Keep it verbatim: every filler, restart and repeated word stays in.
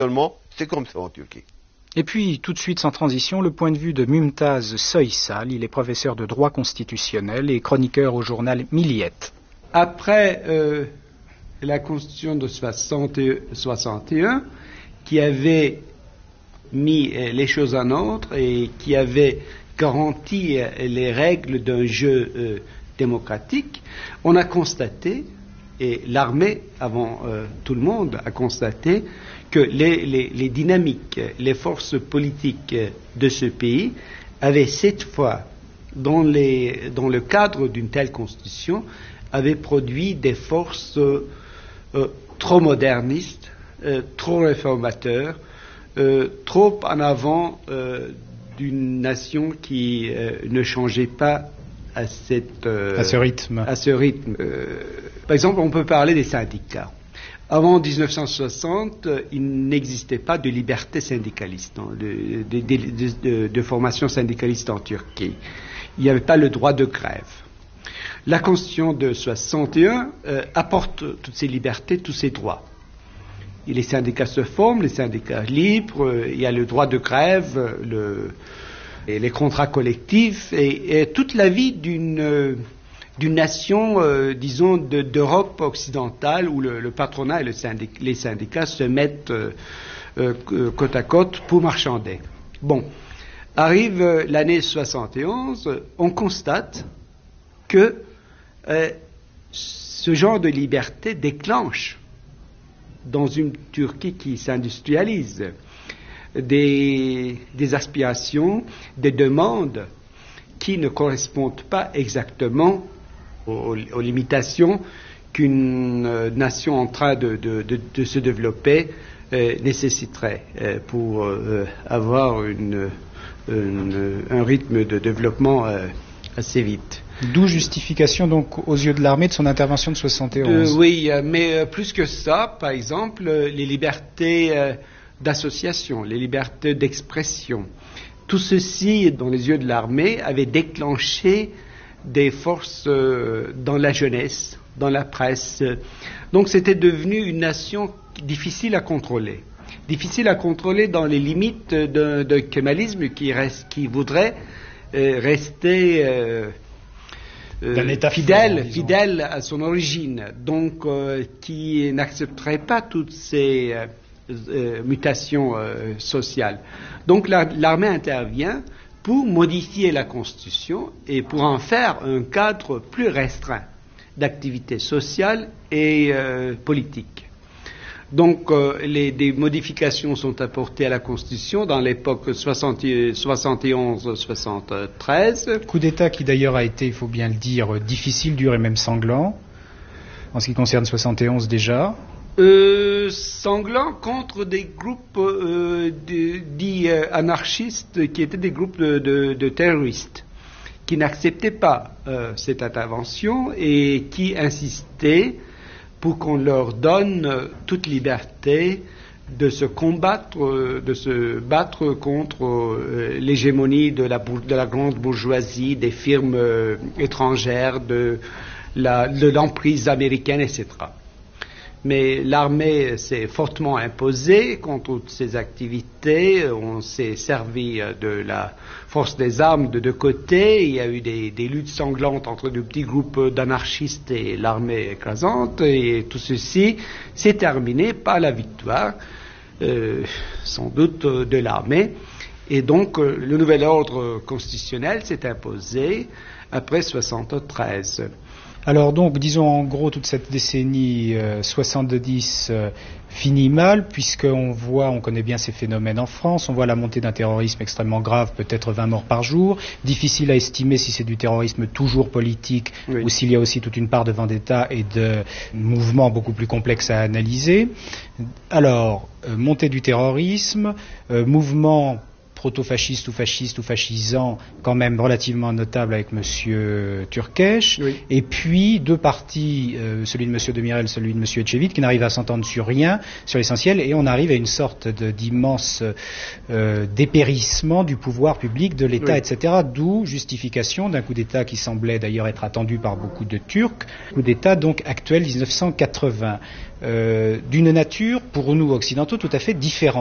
Seulement, c'est comme ça en Turquie. Et puis, tout de suite, sans transition, le point de vue de Mümtaz Soysal. Il est professeur de droit constitutionnel et chroniqueur au journal Milliyet. Après euh, la Constitution de soixante et un, qui avait mis euh, les choses en ordre et qui avait garanti euh, les règles d'un jeu euh, démocratique, on a constaté, et l'armée, avant euh, tout le monde, a constaté que les, les, les dynamiques, les forces politiques de ce pays avaient cette fois, dans, les, dans le cadre d'une telle constitution, avaient produit des forces euh, euh, trop modernistes, euh, trop réformateurs, euh, trop en avant euh, d'une nation qui euh, ne changeait pas à, cette, euh, à ce rythme. À ce rythme. Euh, par exemple, on peut parler des syndicats. Avant mille neuf cent soixante, il n'existait pas de liberté syndicaliste, hein, de, de, de, de, de formation syndicaliste en Turquie. Il n'y avait pas le droit de grève. La Constitution de soixante et un euh, apporte toutes ces libertés, tous ces droits. Et les syndicats se forment, les syndicats libres, euh, il y a le droit de grève, le, et les contrats collectifs, et, et toute la vie d'une... Euh, d'une nation, euh, disons, de, d'Europe occidentale où le, le patronat et le syndic, les syndicats se mettent euh, euh, côte à côte pour marchander. Bon, arrive euh, l'année soixante et onze, on constate que euh, ce genre de liberté déclenche dans une Turquie qui s'industrialise des, des aspirations, des demandes qui ne correspondent pas exactement Aux, aux limitations qu'une euh, nation en train de, de, de, de se développer euh, nécessiterait euh, pour euh, avoir une, une, un rythme de développement euh, assez vite. D'où justification donc aux yeux de l'armée de son intervention de soixante et onze. Euh, oui, euh, mais euh, plus que ça, par exemple, euh, les libertés euh, d'association, les libertés d'expression, tout ceci, dans les yeux de l'armée, avait déclenché des forces euh, dans la jeunesse, dans la presse. Donc c'était devenu une nation difficile à contrôler. Difficile à contrôler dans les limites d'un, d'un kémalisme qui, reste, qui voudrait euh, rester euh, euh, fidèle, fort, fidèle à son origine, donc euh, qui n'accepterait pas toutes ces euh, euh, mutations euh, sociales. Donc la, l'armée intervient pour modifier la Constitution et pour en faire un cadre plus restreint d'activités sociales et euh, politiques. Donc euh, les, des modifications sont apportées à la Constitution dans l'époque soixante et onze soixante-treize. Coup d'État qui d'ailleurs a été, il faut bien le dire, difficile, dur et même sanglant, en ce qui concerne soixante et onze déjà. Euh, sanglant contre des groupes euh, de, dits euh, anarchistes qui étaient des groupes de, de, de terroristes qui n'acceptaient pas euh, cette intervention et qui insistaient pour qu'on leur donne euh, toute liberté de se combattre, euh, de se battre contre euh, l'hégémonie de la, de la grande bourgeoisie, des firmes euh, étrangères, de, la, de l'emprise américaine, et cetera. Mais l'armée s'est fortement imposée contre toutes ces activités. On s'est servi de la force des armes de deux côtés. Il y a eu des, des luttes sanglantes entre de petits groupes d'anarchistes et l'armée écrasante. Et tout ceci s'est terminé par la victoire, euh, sans doute, de l'armée. Et donc, le nouvel ordre constitutionnel s'est imposé après soixante-treize. Alors donc, disons en gros, toute cette décennie euh, soixante-dix euh, finit mal, puisqu'on voit, on connaît bien ces phénomènes en France, on voit la montée d'un terrorisme extrêmement grave, peut-être vingt morts par jour, difficile à estimer si c'est du terrorisme toujours politique, oui, ou s'il y a aussi toute une part de vendetta et de mouvements beaucoup plus complexes à analyser. Alors, euh, montée du terrorisme, euh, mouvement proto-fasciste ou fasciste ou fascisant, quand même relativement notable avec M. Turkesh, oui. et puis deux partis, euh, celui de M. Demirel, celui de M. Etchevit, qui n'arrivent à s'entendre sur rien, sur l'essentiel, et on arrive à une sorte de, d'immense euh, dépérissement du pouvoir public, de l'État, oui. et cetera. D'où justification d'un coup d'État qui semblait d'ailleurs être attendu par beaucoup de Turcs, coup d'État donc actuel dix-neuf cent quatre-vingts, euh, d'une nature, pour nous occidentaux, tout à fait différente.